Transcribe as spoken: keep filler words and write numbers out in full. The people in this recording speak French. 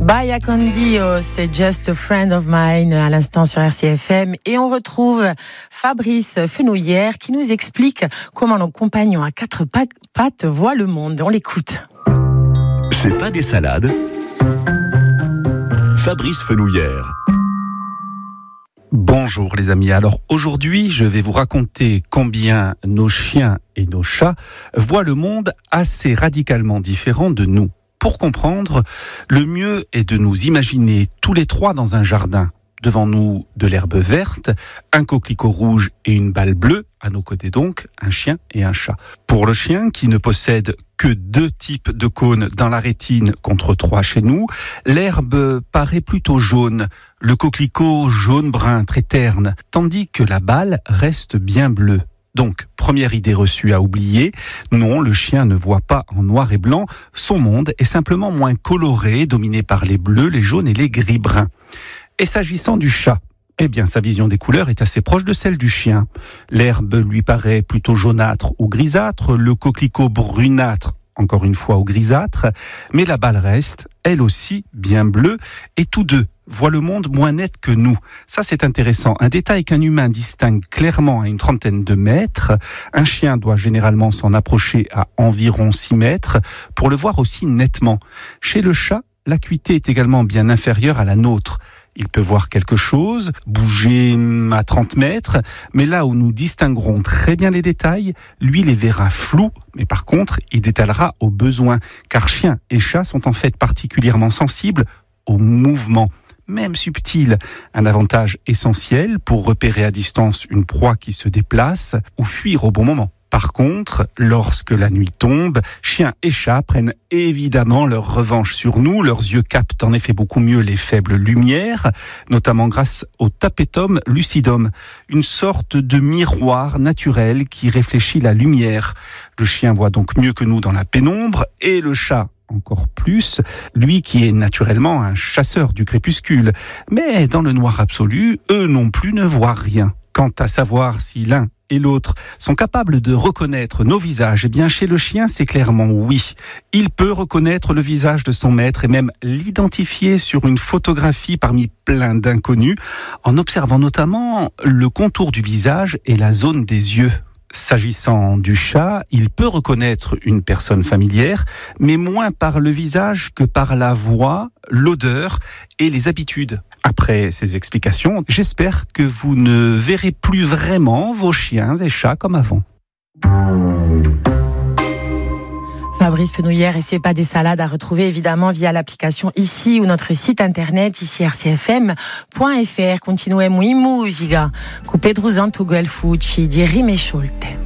Baya Condio, c'est Just a Friend of Mine à l'instant sur R C F M. Et on retrouve Fabrice Fenouillère qui nous explique comment nos compagnons à quatre pattes voient le monde. On l'écoute. C'est pas des salades. Fabrice Fenouillère. Bonjour les amis, alors aujourd'hui je vais vous raconter combien nos chiens et nos chats voient le monde assez radicalement différent de nous. Pour comprendre, le mieux est de nous imaginer tous les trois dans un jardin. Devant nous, de l'herbe verte, un coquelicot rouge et une balle bleue, à nos côtés donc, un chien et un chat. Pour le chien, qui ne possède que deux types de cônes dans la rétine contre trois chez nous, l'herbe paraît plutôt jaune, le coquelicot jaune-brun très terne, tandis que la balle reste bien bleue. Donc, première idée reçue à oublier, non, le chien ne voit pas en noir et blanc, son monde est simplement moins coloré, dominé par les bleus, les jaunes et les gris-bruns. Et s'agissant du chat, eh bien, sa vision des couleurs est assez proche de celle du chien. L'herbe lui paraît plutôt jaunâtre ou grisâtre, le coquelicot brunâtre, encore une fois, ou grisâtre, mais la balle reste, elle aussi, bien bleue, et tous deux voient le monde moins net que nous. Ça, c'est intéressant. Un détail qu'un humain distingue clairement à une trentaine de mètres. Un chien doit généralement s'en approcher à environ six mètres pour le voir aussi nettement. Chez le chat, l'acuité est également bien inférieure à la nôtre. Il peut voir quelque chose, bouger à trente mètres, mais là où nous distinguerons très bien les détails, lui les verra flous, mais par contre, il détalera au besoin, car chien et chat sont en fait particulièrement sensibles au mouvement, même subtil, un avantage essentiel pour repérer à distance une proie qui se déplace ou fuir au bon moment. Par contre, lorsque la nuit tombe, chiens et chats prennent évidemment leur revanche sur nous. Leurs yeux captent en effet beaucoup mieux les faibles lumières, notamment grâce au tapetum lucidum, une sorte de miroir naturel qui réfléchit la lumière. Le chien voit donc mieux que nous dans la pénombre et le chat encore plus, lui qui est naturellement un chasseur du crépuscule. Mais dans le noir absolu, eux non plus ne voient rien. Quant à savoir si l'un et l'autre sont capables de reconnaître nos visages, eh bien chez le chien, c'est clairement oui. Il peut reconnaître le visage de son maître et même l'identifier sur une photographie parmi plein d'inconnus, en observant notamment le contour du visage et la zone des yeux. S'agissant du chat, il peut reconnaître une personne familière, mais moins par le visage que par la voix, l'odeur et les habitudes. Après ces explications, j'espère que vous ne verrez plus vraiment vos chiens et chats comme avant. Fabrice Fenouillère et c'est pas des salades à retrouver évidemment via l'application ici ou notre site internet ici r c f m point f r. Continuemos musica con Pedro Zanto Guelfucci di Rime Sciulte.